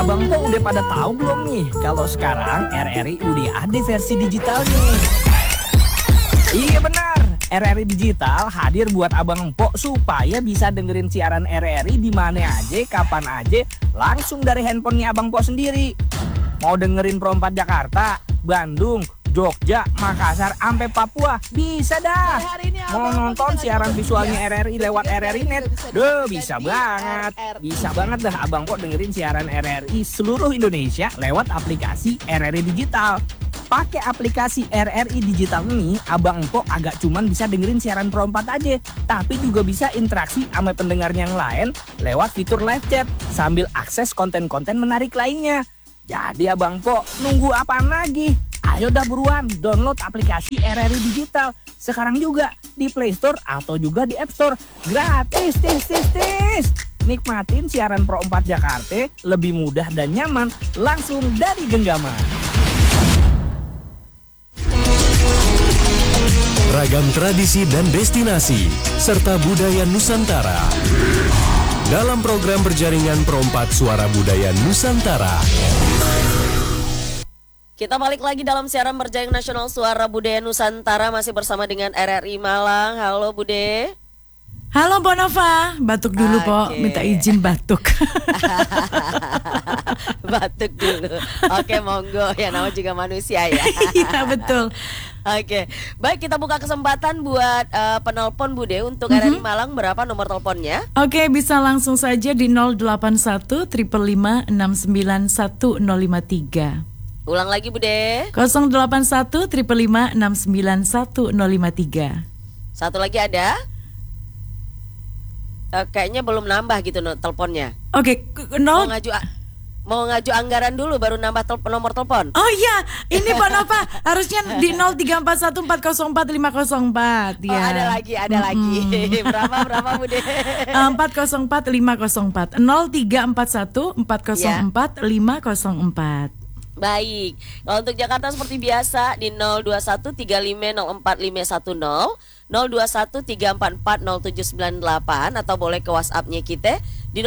Abang Po udah pada tahu belum nih kalau sekarang RRI udah ada versi digitalnya? Iya benar, RRI Digital hadir buat Abang Po supaya bisa dengerin siaran RRI di mana aja, kapan aja, langsung dari handphonenya Abang Po sendiri. Mau dengerin Pro 4 Jakarta, Bandung, Jogja, Makassar, sampai Papua, bisa dah. Mau nonton siaran visualnya RRI lewat RRI Net, bisa banget. Bisa banget dah Abang Po dengerin siaran RRI seluruh Indonesia lewat aplikasi RRI Digital. Pakai aplikasi RRI Digital ini, Abang Po agak cuman bisa dengerin siaran Pro 4 aja, tapi juga bisa interaksi sama pendengar yang lain lewat fitur live chat sambil akses konten-konten menarik lainnya. Jadi Abang Po nunggu apaan lagi? Ayo dah buruan download aplikasi RRI Digital sekarang juga di Play Store atau juga di App Store. Gratis, tis. Nikmatin siaran Pro 4 Jakarta lebih mudah dan nyaman langsung dari genggaman. Ragam tradisi dan destinasi serta budaya Nusantara dalam program berjaringan Pro 4 Suara Budaya Nusantara. Kita balik lagi dalam siaran berjaring nasional Suara Budaya Nusantara masih bersama dengan RRI Malang. Halo Bude. Halo Mbak Nova, batuk dulu Po, minta izin batuk. Batuk dulu. Oke, monggo, ya nama juga manusia ya. Iya betul. Oke, baik kita buka kesempatan buat penelpon Bude untuk RRI Malang. Berapa nomor teleponnya? Oke, bisa langsung saja di 081 555 691 053. Ulang lagi Bude. 081 555 691 053. Satu lagi ada? Kayaknya belum nambah gitu teleponnya. Oke, Mau ngaju anggaran dulu baru nambah nomor telepon. Oh iya, ini Pak Nova harusnya di 0341404 504 ya. Oh, ada lagi. Berapa Bude? 404 504 0341 404 504. Baik, kalau untuk Jakarta seperti biasa di 02135045510, 02134407998 atau boleh ke WhatsApp-nya kita di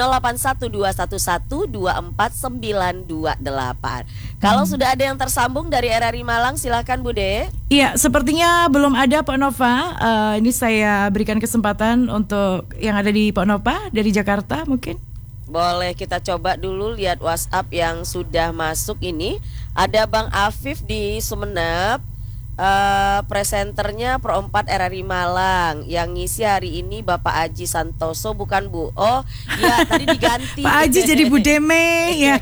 081211249928. Kalau sudah ada yang tersambung dari RRI Malang, silakan Bude. Iya, sepertinya belum ada Pak Nova. Ini saya berikan kesempatan untuk yang ada di Pak Nova dari Jakarta mungkin. Boleh kita coba dulu lihat WhatsApp yang sudah masuk ini. Ada Bang Afif di Sumeneb, presenternya Pro 4 RRI Malang. Yang ngisi hari ini Bapak Aji Santoso, bukan Bu? Oh iya, tadi diganti. Pak Aji jadi Bu Deme ya.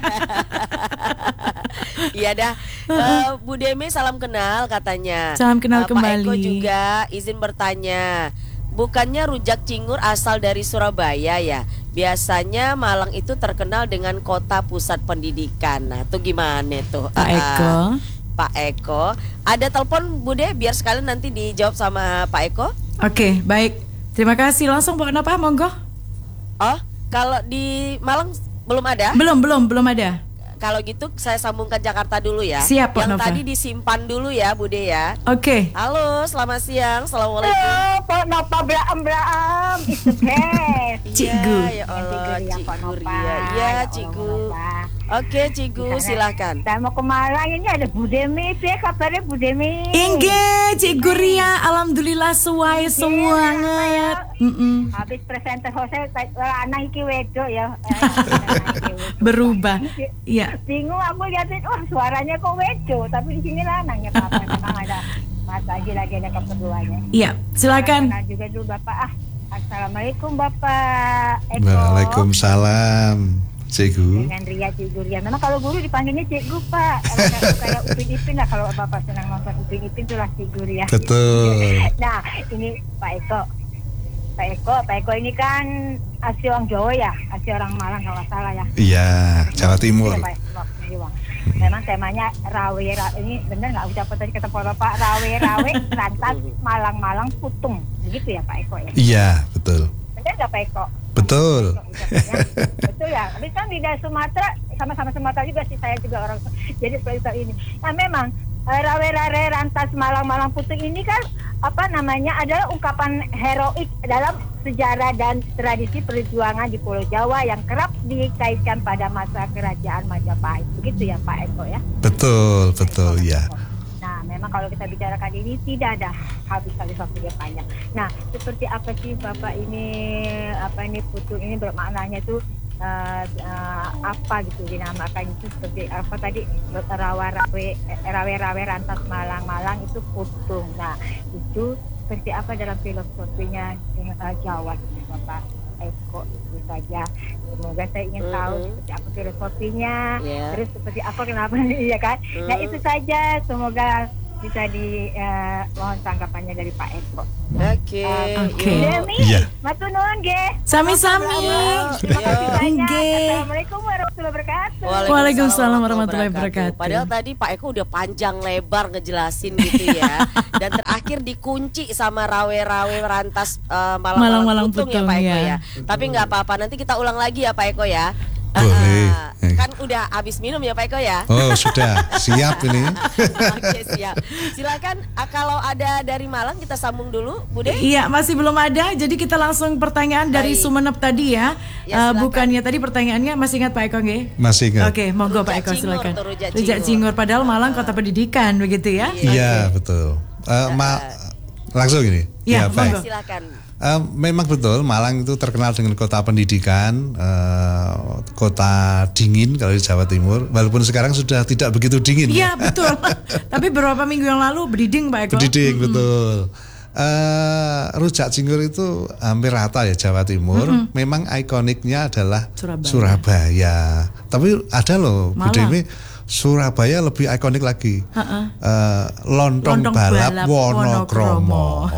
Iya dah. Bu Deme salam kenal katanya. Salam kenal kembali. Pak Eko juga izin bertanya. Bukannya rujak cingur asal dari Surabaya ya? Biasanya Malang itu terkenal dengan kota pusat pendidikan. Nah, itu gimana tuh? Pak Eko. Ada telepon Bude biar sekalian nanti dijawab sama Pak Eko. Oke, baik. Terima kasih. Langsung Pak Nova, monggo. Oh, kalau di Malang belum ada? Belum ada. Kalau gitu saya sambungkan Jakarta dulu ya. Siap, Pak Yang Nova. tadi disimpan dulu ya Bude ya. Oke. Halo, selamat siang. Assalamualaikum. Halo, Pak Nova Braam. Itu Cikgu. Ya Allah, Cikgu Ria. Ya Iya, Cikgu. Oke, Cikgu, silakan. Saya mau ke Malang, ini ada Bu Demi. Piye kabarnya Bu Demi? Inge, Cikgu Ria, alhamdulillah sesuai semangat. Habis presenter Jose anak iki wedok ya. Berubah. Iya. Bingung aku liatin, suaranya kok wedok, tapi di sini lanang ya Pak. Memang ada Mas Aji lagi ada keperluannya. Iya, silakan. Kenal juga dulu Bapak. Assalamualaikum Bapak Eko. Waalaikumsalam. Cikgu. Dengan Ria, Cikgu Ria. Memang kalau guru dipanggilnya Cikgu Pak. Kayak Upin Ipin lah, kalau Bapak senang nonton Upin Ipin itulah Cikgu Ria. Betul. Nah, ini Pak Eko ini kan asli orang Jawa ya, asli orang Malang kalau nggak salah ya. Iya, Jawa Timur. Iya, Pak. Memang temanya rawe ini benar nggak ucap tadi kata Bapak rawe lantas Malang putung, begitu ya Pak Eko ya? Iya, betul. Benar nggak Pak Eko? Betul. Betul ya. Tapi kan di daerah Sumatera sama-sama Sumatera juga sih, saya juga orang jadi seperti ini. Nah memang rawe-rawe rantas malang-malang putung ini kan adalah ungkapan heroik dalam sejarah dan tradisi perjuangan di Pulau Jawa yang kerap dikaitkan pada masa kerajaan Majapahit. Begitu ya Pak Eko ya? Betul ya. Nah, memang kalau kita bicarakan ini tidak ada habis-habis waktunya panjang. Nah, seperti apa sih Bapak ini putung ini bermaknanya itu apa gitu dinamakan itu seperti apa tadi rawe-rawe rantas malang-malang itu putung. Nah, itu seperti apa dalam filosofinya Jawa Bapak Eko itu saja. Semoga saya ingin tahu seperti apa filosofinya, terus seperti apa kenapa ya kan. Nah, itu saja, semoga bisa mohon tanggapannya dari Pak Eko. Oke. Demi, matur nuwun nggih. Sami-sami. Terima kasih banyak. Nggih. Assalamualaikum warahmatullahi wabarakatuh. Waalaikumsalam warahmatullahi wabarakatuh. Padahal tadi Pak Eko udah panjang lebar ngejelasin gitu ya. Dan terakhir dikunci sama rawe-rawe rantas malang-malang putung ya Pak Eko ya. Tapi nggak apa-apa, nanti kita ulang lagi ya Pak Eko ya. Boleh. Kan udah habis minum ya Pak Eko ya. Oh sudah, siap ini. Oke, siap. Silakan kalau ada dari Malang kita sambung dulu, Bude. Iya, masih belum ada. Jadi kita langsung pertanyaan dari Sumenep tadi ya. Bukannya tadi pertanyaannya masih ingat Pak Eko nggih? Masih ingat. Oke, monggo Pak Eko Cingur, silakan. Rujak Cingur, padahal Malang kota pendidikan begitu ya? Iya betul. Langsung ini. Ya, baik. monggo. Silakan. Memang betul Malang itu terkenal dengan kota pendidikan, kota dingin kalau di Jawa Timur. Walaupun sekarang sudah tidak begitu dingin. Iya betul. Tapi beberapa minggu yang lalu berdiding Pak Eko. Berdiding betul. Rujak cingur itu hampir rata ya Jawa Timur. Memang ikoniknya adalah Surabaya. Tapi ada loh Bu Demi, Surabaya lebih ikonik lagi. Lontong balap Wonokromo.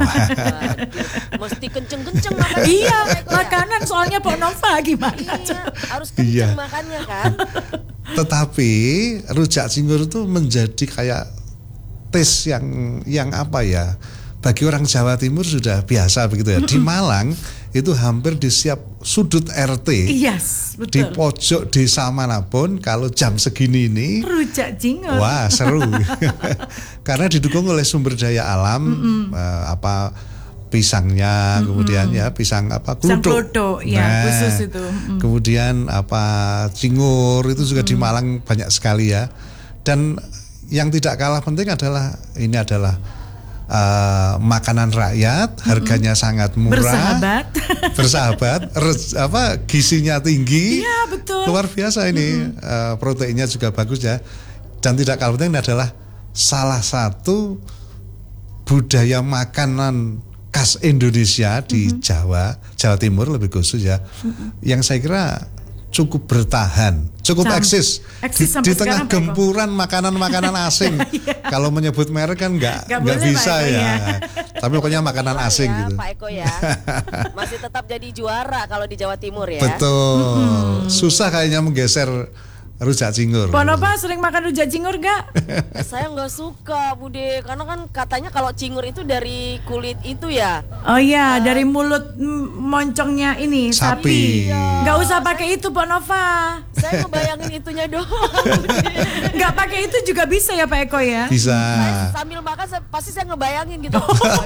Mesti kenceng-kenceng makannya. Iya, makanan soalnya Pak Nova gimana? Iya, harus kenceng makannya kan. Tetapi rujak cingur itu menjadi kayak tes yang apa ya? Bagi orang Jawa Timur sudah biasa begitu ya. Di Malang itu hampir di setiap sudut RT, betul. di pojok desa manapun kalau jam segini ini rujak cingur. Wah seru. Karena didukung oleh sumber daya alam, pisangnya, kemudian ya pisang kluduk, ya khusus itu. Kemudian cingur itu juga di Malang banyak sekali ya. Dan yang tidak kalah penting adalah ini adalah makanan rakyat, harganya sangat murah, bersahabat, gizinya tinggi, iya, betul. luar biasa ini, proteinnya juga bagus ya, dan tidak kalah penting adalah salah satu budaya makanan khas Indonesia di Jawa Timur lebih khusus ya, yang saya kira cukup bertahan, cukup eksis di tengah gempuran makanan-makanan asing. Kalau menyebut merek kan nggak bisa ya. Tapi pokoknya makanan asing ya, gitu. Pak Eko ya, masih tetap jadi juara kalau di Jawa Timur ya. Betul. Susah kayaknya menggeser rujak cingur. Pak Nova sering makan rujak cingur gak? Saya nggak suka Bude, karena kan katanya kalau cingur itu dari kulit itu ya. Oh iya, dari mulut moncongnya ini sapi. Nggak usah pakai itu Pak Nova. Saya ngebayangin itunya doang. Nggak pakai itu juga bisa ya Pak Eko ya? Bisa. Sambil makan pasti saya ngebayangin gitu.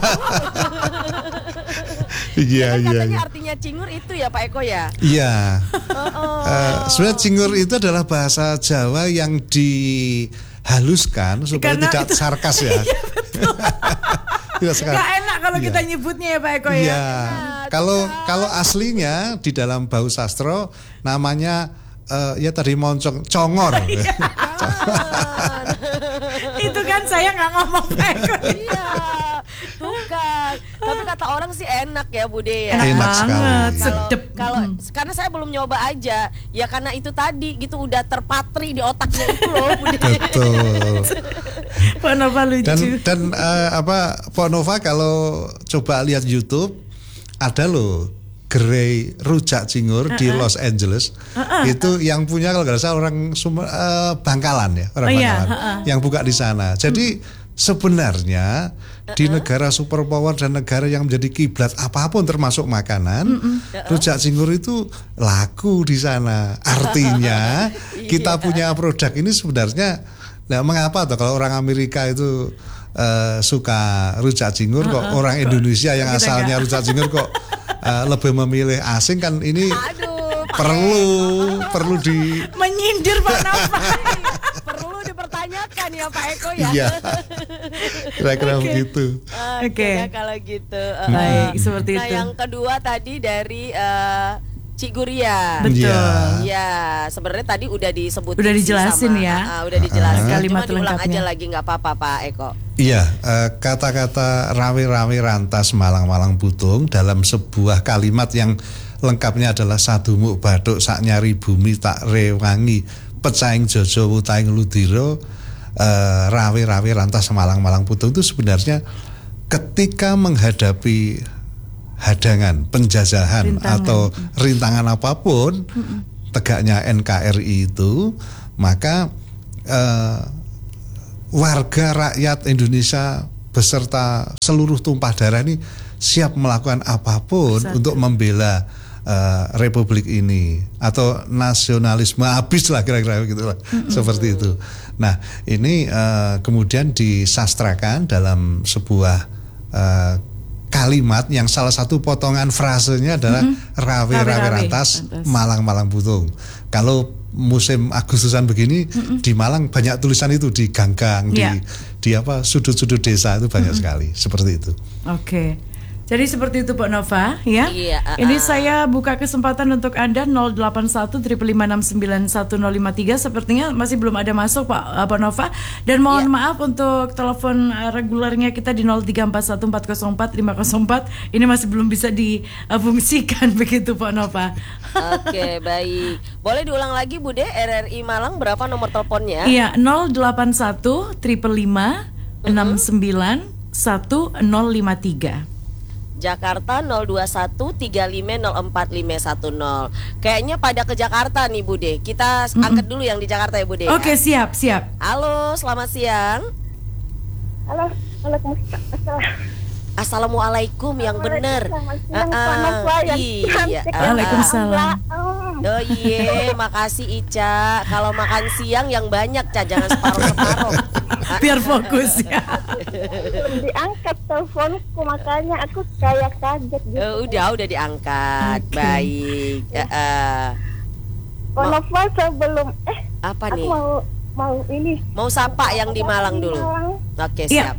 Iya. Katanya artinya cingur itu ya Pak Eko ya. Iya. Sebenarnya cingur itu adalah bahasa Jawa yang dihaluskan supaya karena tidak sarkas ya. Iya, gak enak kalau kita nyebutnya ya Pak Eko ya. Iya. Kalau aslinya di dalam bau sastra namanya ya tadi moncong congor. Itu kan saya nggak ngomong Pak Eko. Iya. Bukan. Tapi kata orang sih enak ya Bude ya. Enak banget, sedep. Karena saya belum nyoba aja. Ya karena itu tadi gitu udah terpatri di otaknya itu loh Bude. Betul. Pak Nova lucu. Dan Pak Nova kalau coba lihat YouTube ada loh gerai rujak cingur di Los Angeles. Itu yang punya kalau nggak salah orang Bangkalan ya, orang Bangkalan yang buka di sana. Jadi sebenarnya di negara superpower dan negara yang menjadi kiblat apapun termasuk makanan, rujak cingur itu laku di sana. Artinya kita punya produk ini sebenarnya Nah, mengapa tuh kalau orang Amerika itu suka rujak cingur, kok orang Indonesia yang Kita asalnya rujak cingur kok lebih memilih asing kan? Ini perlu di Menyindir Pak Nova. Perlu dipertanyakan ya Pak Eko ya. iya. Kira-kira begitu. Oke, nah, kalau gitu. Baik, seperti nah, itu. yang kedua tadi dari Cik Guria. Betul. Iya. Ya, sebenarnya tadi udah disebutin. Udah sih dijelasin sama, ya. Udah dijelasin. Kalimat Cuma diulang lengkapnya. aja lagi nggak apa-apa Pak Eko. Iya, kata-kata rawi-rawi rantas malang-malang butung dalam sebuah kalimat yang lengkapnya adalah sadumuk bathuk sak nyari bumi tak rewangi pecaing jojo wutaing ludiro. Rawi-rawi rantas malang-malang butung itu sebenarnya ketika menghadapi hadangan, penjajahan atau rintangan apapun tegaknya NKRI itu, maka warga rakyat Indonesia beserta seluruh tumpah darah ini siap melakukan apapun untuk membela Republik ini atau nasionalisme habis lah kira-kira gitu lah, seperti itu. Nah ini kemudian disastrakan dalam sebuah kalimat yang salah satu potongan frasenya adalah rawe-rawe rantas malang-malang butung. Kalau musim Agustusan begini di Malang banyak tulisan itu di gang-gang, di apa sudut-sudut desa itu banyak sekali seperti itu. Oke. Jadi seperti itu Pak Nova ya. Iya, Ini saya buka kesempatan untuk Anda 081 556 1053. Sepertinya masih belum ada masuk Pak Nova. Dan mohon maaf untuk telepon regulernya kita di 0341404504. Ini masih belum bisa difungsikan begitu Pak Nova. Oke, baik. Boleh diulang lagi Bude, RRI Malang berapa nomor teleponnya? Iya, 081 555 69 1053. Jakarta 02135045510. Kayaknya pada ke Jakarta nih Bude. Kita angkat dulu yang di Jakarta ya Bude. Oke, ya? siap. Halo, selamat siang. Halo, Waalaikumsalam. Assalamualaikum yang benar. Iya. Waalaikumsalam. Oh iya, makasih Ica. Kalau makan siang yang banyak, Ca, jangan separuh-separuh. Biar fokus ya. Belum diangkat teleponku, makanya aku kayak kaget gitu. Udah diangkat. Oke. Baik. Nova sebelum Apa aku nih? mau ini. Mau sapa yang di Malang dulu. Oke, siap.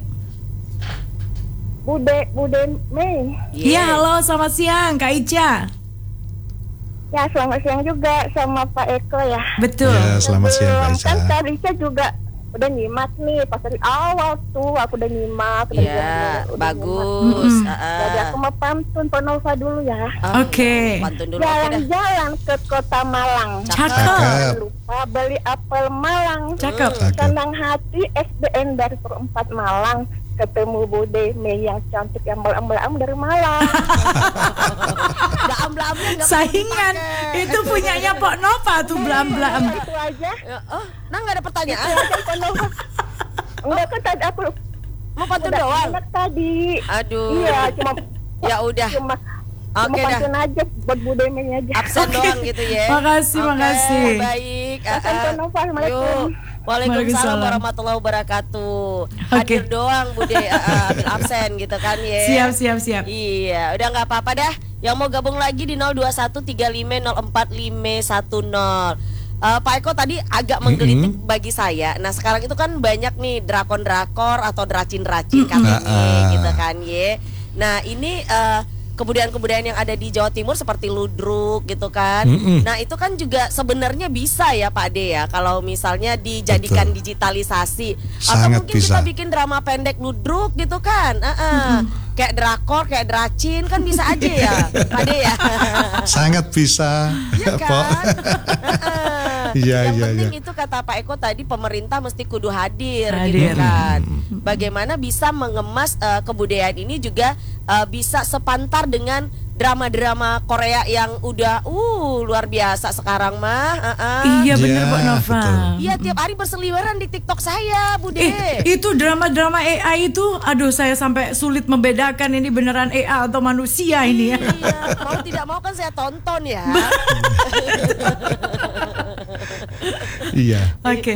Bude Mei. Iya, halo, selamat siang Kak Ica. Ya, selamat siang juga sama Pak Eko ya. Betul. Ya, selamat siang Pak Ica. Kan Kak Ica juga udah nyimak nih pas dari awal tuh aku udah nyimak. Iya, bagus. Jadi aku mau pantun Pak Nova dulu ya. Oke. Pantun dulu. Oke dah. Jalan-jalan ke kota Malang. Cakep. Jangan lupa beli apel Malang. Cakep. Senang hati SDN dari Perempat Malang. Ketemu Bude Mei yang cantik yang belam-belam dari Malang. Nggak ambla-ambla, nggak Saingan pakai. itu punyanya Pak Nova tuh belam-belam. Itu aja. Nah nggak ada pertanyaan. Pak Nova. Enggak kan tadi aku Mau pantun udah doang. enak tadi. Aduh. Iya, cuma Ya udah. cuma Oke dah. pantun aja buat Bude Mei aja. Absen doang gitu ya. Makasih, Oke, makasih. Baik. Pak Nova, Assalamualaikum. Yuk. Waalaikumsalam Waalaikumsalam. warahmatullahi wabarakatuh. Hadir doang Bude, ambil absen gitu kan ya. Siap. Iya, udah nggak apa-apa dah. Yang mau gabung lagi di 02135045510. Pak Eko tadi agak menggelitik bagi saya. Nah sekarang itu kan banyak nih drakon-drakor atau dracin-dracin katanya gitu kan ye. Nah ini kebudayaan-kebudayaan yang ada di Jawa Timur seperti ludruk gitu kan. Nah itu kan juga sebenarnya bisa ya Pak Ade ya, kalau misalnya dijadikan digitalisasi. Atau Sangat mungkin bisa. kita bikin drama pendek ludruk gitu kan. Kayak drakor, kayak dracin kan bisa aja ya Pak Ade ya. Sangat bisa. Iya Pok. kan. Iya, Yang iya, penting iya. itu kata Pak Eko tadi, pemerintah mesti kudu hadir. Hadir. Gitu kan. Bagaimana bisa mengemas kebudayaan ini juga bisa sepantar dengan drama-drama Korea yang udah luar biasa sekarang mah. Iya benar Iya, Pak Nova. betul. Iya, tiap hari berseliweran di TikTok saya, Bude. Itu drama-drama AI itu, aduh saya sampai sulit membedakan ini beneran AI atau manusia ini ya. Iya, mau tidak mau kan saya tonton ya. Iya. Oke.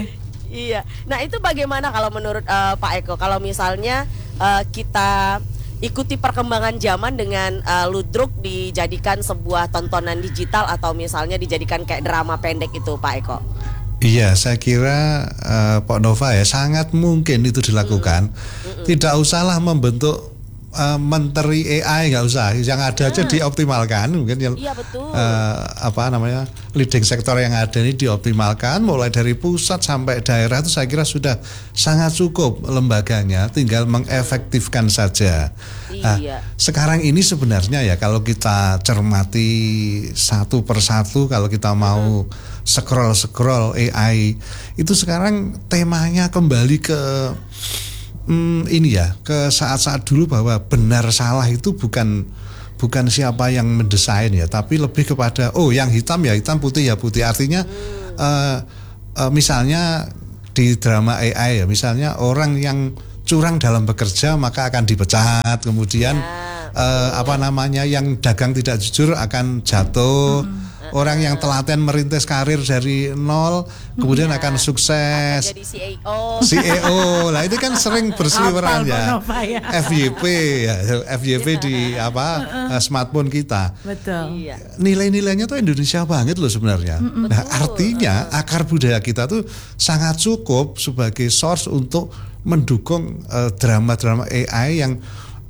Iya. Nah itu bagaimana kalau menurut Pak Eko? Kalau misalnya kita ikuti perkembangan zaman dengan ludruk dijadikan sebuah tontonan digital atau misalnya dijadikan kayak drama pendek itu, Pak Eko? Iya, saya kira Pak Nova ya sangat mungkin itu dilakukan. Tidak usahlah membentuk menteri AI, nggak usah. Yang ada aja dioptimalkan, mungkin yang Iya betul. leading sektor yang ada ini dioptimalkan, mulai dari pusat sampai daerah itu saya kira sudah sangat cukup lembaganya, tinggal mengefektifkan saja. Iya. Sekarang ini sebenarnya ya kalau kita cermati satu persatu, kalau kita mau scroll AI itu sekarang temanya kembali ke ini ya, ke saat-saat dulu bahwa benar salah itu bukan siapa yang mendesain ya, tapi lebih kepada yang hitam ya hitam, putih ya putih. Artinya misalnya di drama AI ya, misalnya orang yang curang dalam bekerja maka akan dipecat, kemudian yang dagang tidak jujur akan jatuh. Orang yang telaten merintis karir dari nol kemudian akan sukses. Jadi CEO. Lah itu kan sering berseliweran ya. FYP ya, FYP di smartphone kita. Betul. Iya. Nilai-nilainya tuh Indonesia banget loh sebenarnya. Nah, artinya akar budaya kita tuh sangat cukup sebagai source untuk mendukung drama-drama AI yang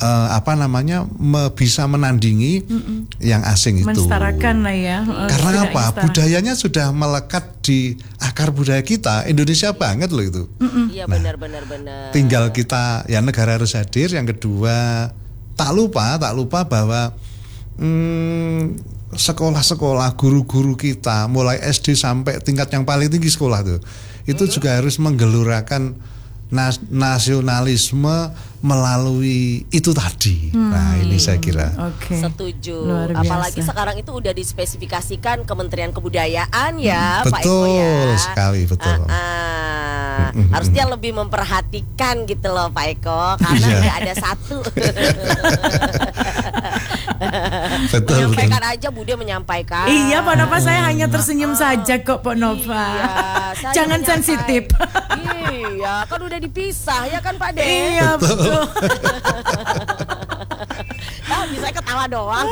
bisa menandingi yang asing itu. Mensetarakan lah ya. Karena apa? Budayanya sudah melekat di akar budaya kita. Indonesia banget loh itu. Iya benar. Tinggal kita ya negara harus hadir. Yang kedua tak lupa bahwa sekolah-sekolah, guru-guru kita mulai SD sampai tingkat yang paling tinggi sekolah tuh, itu juga harus menggelurakan nasionalisme melalui itu tadi. Nah, ini saya kira. Setuju. Apalagi sekarang itu udah dispesifikasikan Kementerian Kebudayaan ya, Pak Eko ya. Betul sekali, betul. Harusnya lebih memperhatikan gitu loh Pak Eko, karena nggak ada satu. Menyampaikan aja Bude menyampaikan. Iya Pak Nova, saya hanya tersenyum saja kok Pak Nova. Iya, jangan sensitif. Iya, kan udah dipisah ya kan Pak De. Iya betul. Bisa ketawa doang.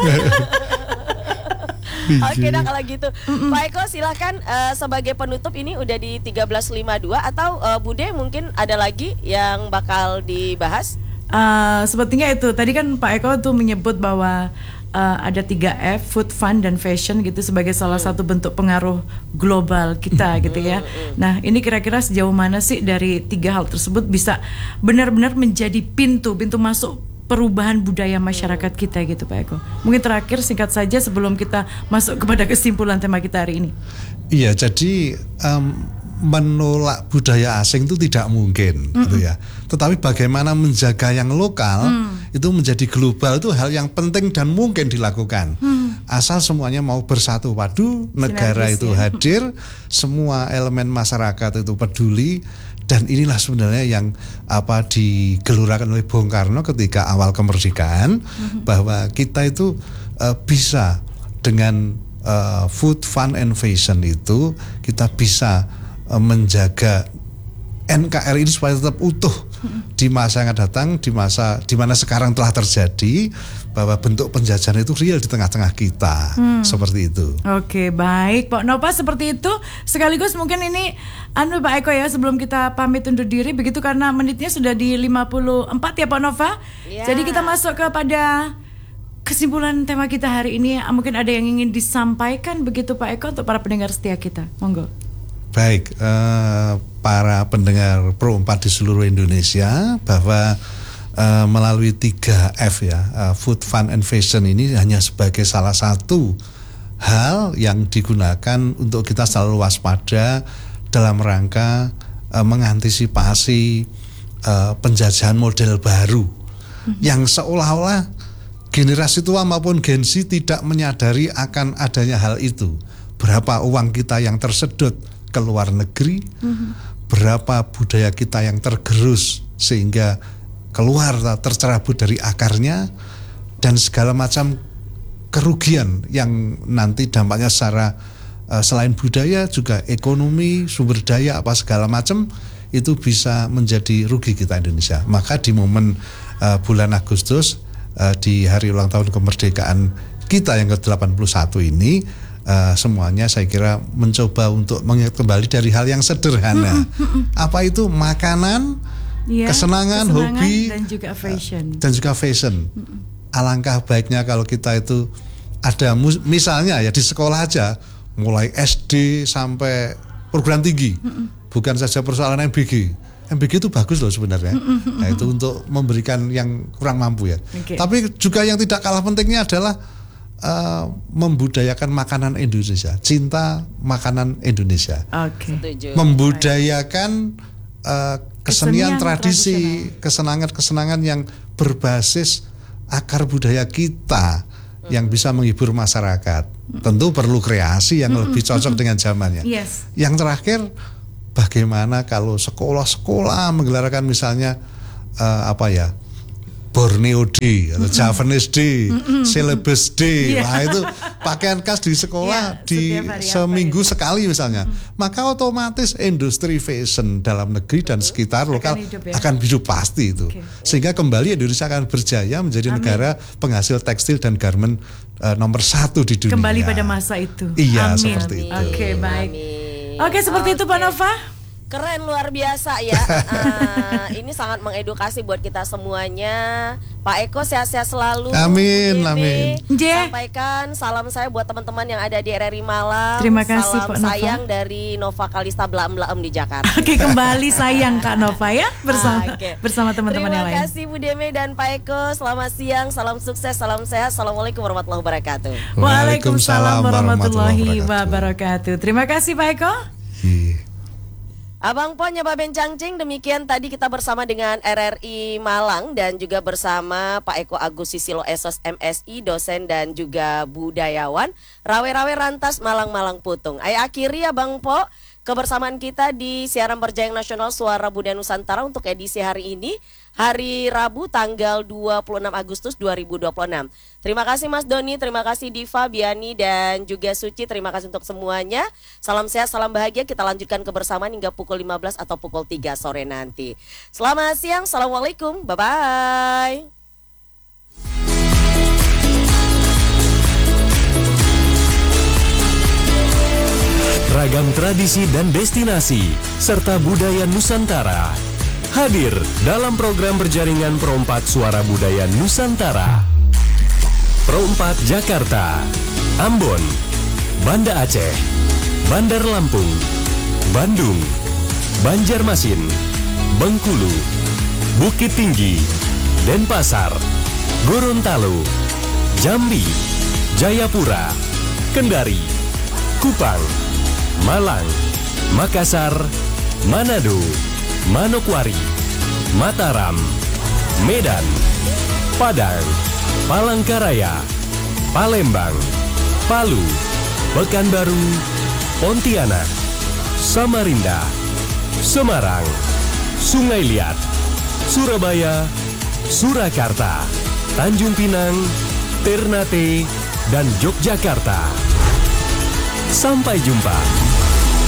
Oke dah kalau gitu. Pak Eko silahkan sebagai penutup, ini udah di 13.52 atau Bude mungkin ada lagi yang bakal dibahas? Sepertinya itu tadi kan Pak Eko tuh menyebut bahwa ada 3F, food, fun, dan fashion gitu sebagai salah satu bentuk pengaruh global kita gitu ya. Nah ini kira-kira sejauh mana sih dari 3 hal tersebut bisa benar-benar menjadi pintu masuk perubahan budaya masyarakat kita gitu Pak Eko. Mungkin terakhir singkat saja sebelum kita masuk kepada kesimpulan tema kita hari ini. Iya, jadi menolak budaya asing itu tidak mungkin gitu ya. Tetapi bagaimana menjaga yang lokal itu menjadi global itu hal yang penting dan mungkin dilakukan. Asal semuanya mau bersatu padu, negara itu hadir, semua elemen masyarakat itu peduli. Dan inilah sebenarnya yang digelurakan oleh Bung Karno ketika awal kemerdekaan, bahwa kita itu bisa dengan food, fun, and fashion itu kita bisa menjaga NKRI ini supaya tetap utuh di masa yang akan datang, di mana sekarang telah terjadi bahwa bentuk penjajahan itu real di tengah-tengah kita. Seperti itu. Oke, baik Pak Nova, seperti itu. Sekaligus mungkin ini Pak Eko ya, sebelum kita pamit undur diri begitu, karena menitnya sudah di 54 ya Pak Nova. Jadi kita masuk kepada kesimpulan tema kita hari ini. Mungkin ada yang ingin disampaikan begitu Pak Eko untuk para pendengar setia kita. Monggo. Baik, para pendengar Pro 4 di seluruh Indonesia, bahwa melalui 3F ya, food, fun, and fashion ini hanya sebagai salah satu hal yang digunakan untuk kita selalu waspada dalam rangka mengantisipasi penjajahan model baru yang seolah-olah generasi tua maupun Gen Z tidak menyadari akan adanya hal itu. Berapa uang kita yang tersedot ke luar negeri, berapa budaya kita yang tergerus sehingga keluar tercerabut dari akarnya, dan segala macam kerugian yang nanti dampaknya secara selain budaya juga ekonomi, sumber daya apa segala macam itu bisa menjadi rugi kita Indonesia. Maka di momen bulan Agustus di hari ulang tahun kemerdekaan kita yang ke-81 ini semuanya saya kira mencoba untuk mengingat kembali dari hal yang sederhana. Apa itu? Makanan, kesenangan, hobi dan juga fashion. Alangkah baiknya kalau kita itu ada misalnya ya di sekolah aja mulai SD sampai perguruan tinggi. Bukan saja persoalan MBG. MBG itu bagus loh sebenarnya. Nah, itu untuk memberikan yang kurang mampu ya. Tapi juga yang tidak kalah pentingnya adalah membudayakan makanan Indonesia, cinta makanan Indonesia, membudayakan kesenian tradisi, kesenangan yang berbasis akar budaya kita yang bisa menghibur masyarakat. Tentu perlu kreasi yang lebih cocok dengan zamannya. Yang terakhir, bagaimana kalau sekolah-sekolah menggelarkan misalnya Borneo Day atau Javanese Day, Celebes Day. Wah, itu pakaian khas di sekolah di seminggu sekali misalnya. Maka otomatis industri fashion dalam negeri dan sekitar lokal akan hidup pasti itu. Sehingga kembali Indonesia akan berjaya menjadi negara penghasil tekstil dan garment nomor 1 di dunia. Kembali pada masa itu. Iya, seperti itu. Oke, baik. Oke, seperti itu Pak Nova. Keren, luar biasa ya. Ini sangat mengedukasi buat kita semuanya. Pak Eko sehat-sehat selalu. Amin, amin. Sampaikan salam saya buat teman-teman yang ada di RRI Malang. Terima kasih Salam Pak Nova. sayang dari Nova Kalista Blaem-Blaem di Jakarta. Oke, kembali sayang Kak Nova ya bersama teman-teman yang lain. Terima kasih Bu Deme dan Pak Eko. Selamat siang, salam sukses, salam sehat. Assalamualaikum warahmatullahi wabarakatuh. Waalaikumsalam warahmatullahi wabarakatuh. Terima kasih Pak Eko. Abang Po Nyoba Bencangcing, demikian tadi kita bersama dengan RRI Malang dan juga bersama Pak Eko Agus Sisilo Esos MSI, dosen dan juga budayawan Rawe-Rawe Rantas Malang Putung. Ayo akhiri ya Bang Po kebersamaan kita di siaran Berjayang Nasional Suara Budaya Nusantara untuk edisi hari ini, hari Rabu tanggal 26 Agustus 2026. Terima kasih Mas Doni, terima kasih Diva, Biani dan juga Suci, terima kasih untuk semuanya. Salam sehat, salam bahagia, kita lanjutkan kebersamaan hingga pukul 15 atau pukul 3 sore nanti. Selamat siang, Assalamualaikum, bye-bye. Ragam tradisi dan destinasi serta budaya Nusantara hadir dalam program berjaringan Pro4 Suara Budaya Nusantara. Pro4 Jakarta, Ambon, Banda Aceh, Bandar Lampung, Bandung, Banjarmasin, Bengkulu, Bukit Tinggi, Denpasar, Gorontalo, Jambi, Jayapura, Kendari, Kupang, Malang, Makassar, Manado, Manokwari, Mataram, Medan, Padang, Palangkaraya, Palembang, Palu, Pekanbaru, Pontianak, Samarinda, Semarang, Sungai Liat, Surabaya, Surakarta, Tanjung Pinang, Ternate, dan Yogyakarta. Sampai jumpa.